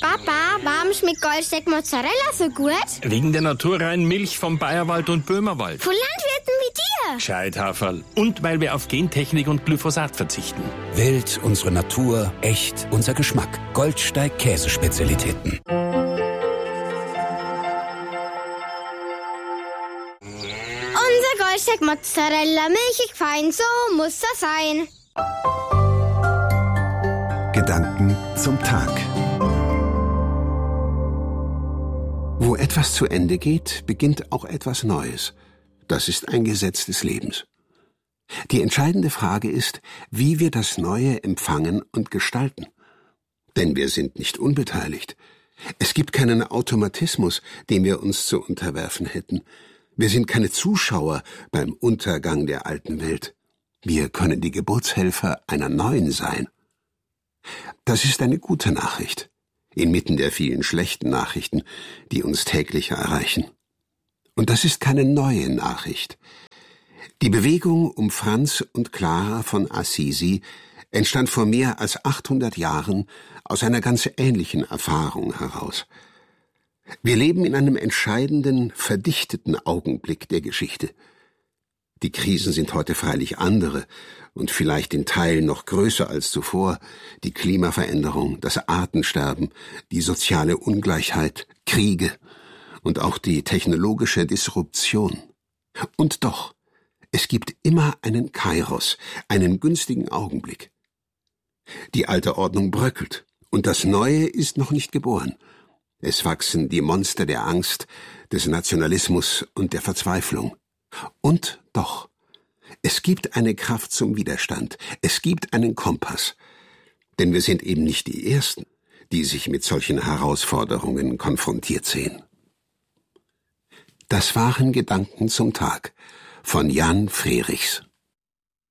Papa, warum schmeckt Goldsteak Mozzarella so gut? Wegen der naturreinen Milch vom Bayerwald und Böhmerwald. Von Landwirten wie dir. Gescheithaferl. Und weil wir auf Gentechnik und Glyphosat verzichten. Wild, unsere Natur, echt, unser Geschmack. Goldsteig Käsespezialitäten. Unser Goldsteak Mozzarella, milchig fein, so muss das sein. Gedanken zum Tag. Wo etwas zu Ende geht, beginnt auch etwas Neues. Das ist ein Gesetz des Lebens. Die entscheidende Frage ist, wie wir das Neue empfangen und gestalten. Denn wir sind nicht unbeteiligt. Es gibt keinen Automatismus, dem wir uns zu unterwerfen hätten. Wir sind keine Zuschauer beim Untergang der alten Welt. Wir können die Geburtshelfer einer neuen sein. Das ist eine gute Nachricht, inmitten der vielen schlechten Nachrichten, die uns täglich erreichen. Und das ist keine neue Nachricht. Die Bewegung um Franz und Clara von Assisi entstand vor mehr als 800 Jahren aus einer ganz ähnlichen Erfahrung heraus. Wir leben in einem entscheidenden, verdichteten Augenblick der Geschichte. Die Krisen sind heute freilich andere und vielleicht in Teilen noch größer als zuvor. Die Klimaveränderung, das Artensterben, die soziale Ungleichheit, Kriege und auch die technologische Disruption. Und doch, es gibt immer einen Kairos, einen günstigen Augenblick. Die alte Ordnung bröckelt und das Neue ist noch nicht geboren. Es wachsen die Monster der Angst, des Nationalismus und der Verzweiflung. Und doch, es gibt eine Kraft zum Widerstand, es gibt einen Kompass. Denn wir sind eben nicht die Ersten, die sich mit solchen Herausforderungen konfrontiert sehen. Das waren Gedanken zum Tag von Jan Frerichs.